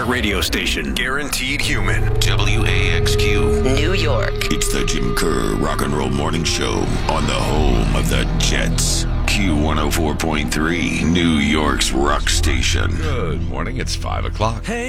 smart radio station. Guaranteed human. WAXQ, New York. It's the Jim Kerr Rock and Roll Morning Show on the home of the Jets. Q104.3, New York's rock station. Good morning. It's 5 o'clock.